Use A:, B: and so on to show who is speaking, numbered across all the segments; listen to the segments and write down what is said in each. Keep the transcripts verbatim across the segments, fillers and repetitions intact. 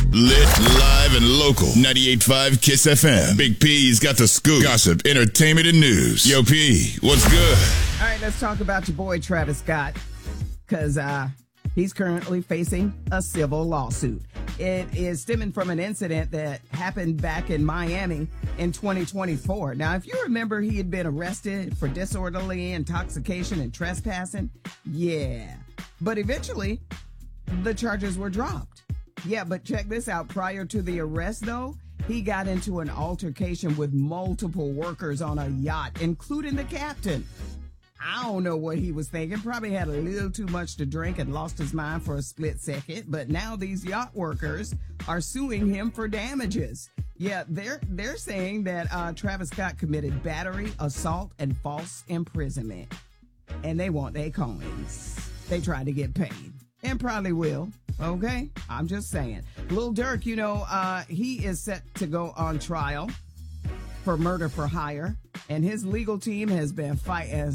A: Lit, live, and local. ninety-eight point five Kiss F M. Big P's got the scoop. Gossip, entertainment, and news. Yo, P, what's good?
B: All right, let's talk about your boy Travis Scott, because uh, he's currently facing a civil lawsuit. It is stemming from an incident that happened back in Miami in twenty twenty-four. Now, if you remember, he had been arrested for disorderly intoxication and trespassing. Yeah. But eventually, the charges were dropped. Yeah, but check this out. Prior to the arrest, though, he got into an altercation with multiple workers on a yacht, including the captain. I don't know what he was thinking. Probably had a little too much to drink and lost his mind for a split second. But now these yacht workers are suing him for damages. Yeah, they're they're saying that uh, Travis Scott committed battery, assault, and false imprisonment. And they want their coins. They tried to get paid. And probably will. Okay? I'm just saying. Lil Durk, you know, uh, he is set to go on trial for murder for hire. And his legal team has been fighting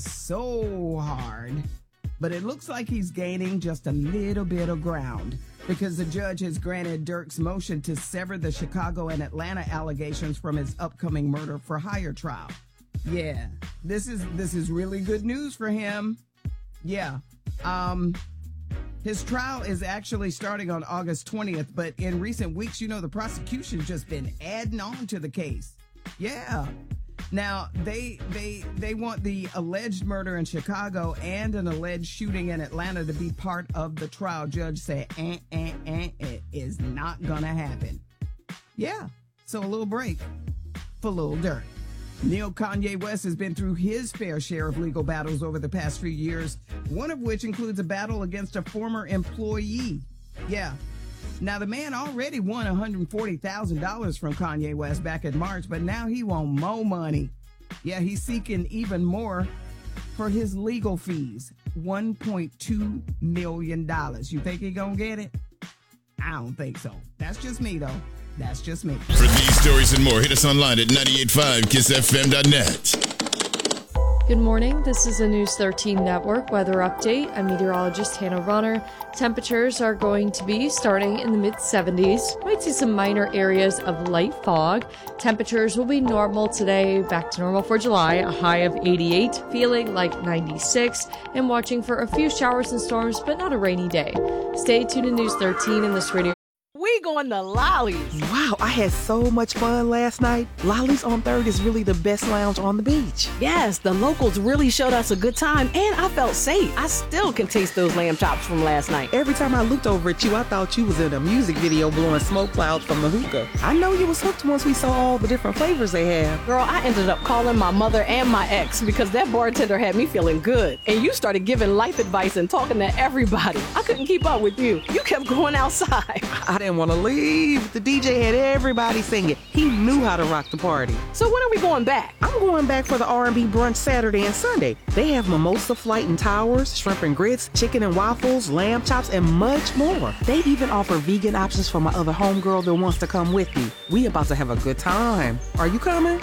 B: so hard. But it looks like he's gaining just a little bit of ground, because the judge has granted Durk's motion to sever the Chicago and Atlanta allegations from his upcoming murder for hire trial. Yeah, this is this is really good news for him. Yeah. Um... His trial is actually starting on August twentieth, but in recent weeks, you know, the prosecution's just been adding on to the case. Yeah. Now, they they they want the alleged murder in Chicago and an alleged shooting in Atlanta to be part of the trial. Judge said, eh, eh, eh, it is not gonna happen. Yeah. So a little break for Lil Durk. Neil Kanye West has been through his fair share of legal battles over the past few years, one of which includes a battle against a former employee. Yeah. Now, the man already won one hundred forty thousand dollars from Kanye West back in March, but now he wants more money. Yeah, he's seeking even more for his legal fees, one point two million dollars. You think he gonna get it? I don't think so. That's just me, though. That's just me.
A: For these stories and more, hit us online at ninety-eight point five kiss f m dot net.
C: Good morning. This is a News thirteen Network weather update. I'm meteorologist Hannah Runner. Temperatures are going to be starting in the mid seventies. Might see some minor areas of light fog. Temperatures will be normal today, back to normal for July, a high of eighty-eight, feeling like ninety-six, and watching for a few showers and storms, but not a rainy day. Stay tuned to News thirteen in this radio.
D: We going to Lolly's.
E: Wow, I had so much fun last night. Lolly's on third is really the best lounge on the beach.
D: Yes, the locals really showed us a good time, and I felt safe. I still can taste those lamb chops from last night.
E: Every time I looked over at you, I thought you was in a music video blowing smoke clouds from the hookah. I know you was hooked once we saw all the different flavors they have.
D: Girl, I ended up calling my mother and my ex because that bartender had me feeling good. And you started giving life advice and talking to everybody. I couldn't keep up with you. You kept going outside.
E: I didn't want to leave. The D J had everybody singing. He knew how to rock the party.
D: So when are we going back?
E: I'm going back for the R and B brunch Saturday and Sunday. They have mimosa flight and towers, shrimp and grits, chicken and waffles, lamb chops, and much more. They even offer vegan options for my other homegirl that wants to come with me. We about to have a good time. Are you coming?